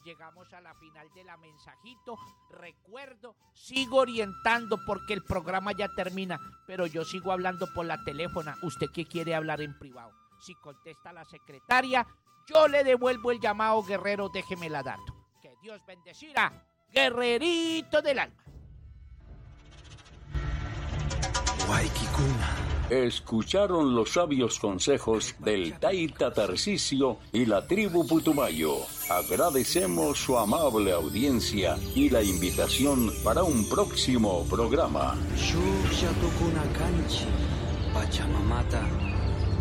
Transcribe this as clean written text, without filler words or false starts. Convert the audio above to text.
Llegamos a la final de la mensajito. Recuerdo, sigo orientando porque el programa ya termina, pero yo sigo hablando por la teléfona. ¿Usted qué quiere hablar en privado? Si contesta la secretaria, yo le devuelvo el llamado, guerrero, déjeme la dato. Que Dios bendecirá, guerrerito del alma. Guayquicuna. Escucharon los sabios consejos del Taita Tarcisio y la tribu Putumayo. Agradecemos su amable audiencia y la invitación para un próximo programa. Shuk Shatukunakanchi, Pachamamata.